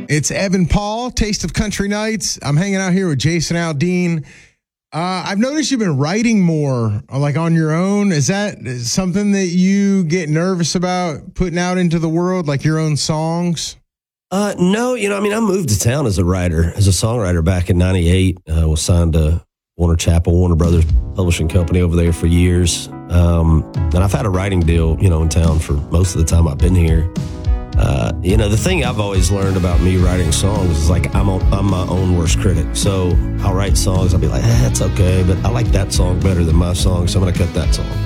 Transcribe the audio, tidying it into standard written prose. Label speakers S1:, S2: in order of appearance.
S1: It's Evan Paul, Taste of Country Nights. I'm hanging out here with Jason Aldean. I've noticed you've been writing more, like on your own. Is that something that you get nervous about putting out into the world, like your own songs?
S2: No, I moved to town as a writer, as a songwriter back in 98. Was signed to Warner Chappell, Warner Brothers publishing company over there for years. And I've had a writing deal, in town for most of the time I've been here. The thing I've always learned about me writing songs is like I'm my own worst critic. So I'll write songs, I'll be like, it's okay, but I like that song better than my song, so I'm going to cut that song.